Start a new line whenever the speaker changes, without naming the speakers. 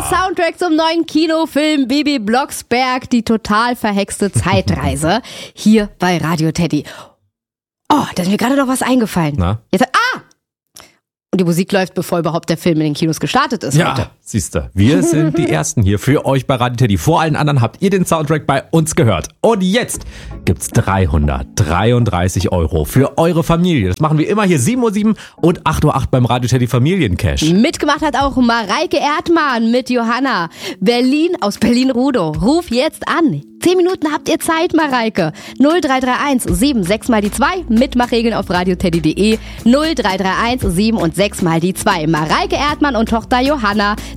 Soundtrack zum neuen Kinofilm Bibi Blocksberg, die total verhexte Zeitreise, hier bei Radio Teddy. Oh, da ist mir gerade noch was eingefallen.
Na?
Jetzt, und die Musik läuft, bevor überhaupt der Film in den Kinos gestartet ist heute.
Ja, siehst du, wir sind die Ersten hier für euch bei Radio Teddy. Vor allen anderen habt ihr den Soundtrack bei uns gehört. Und jetzt gibt's 333 € für eure Familie. Das machen wir immer hier 7:07 Uhr und 8:08 Uhr beim Radio Teddy Familiencash.
Mitgemacht hat auch Mareike Erdmann mit Johanna. Aus Berlin-Rudow. Ruf jetzt an. 10 Minuten habt ihr Zeit, Mareike. 0331 76 mal die 2. Mitmachregeln auf radioteddy.de. 0331 7 und 6 mal die 2. Mareike Erdmann und Tochter Johanna.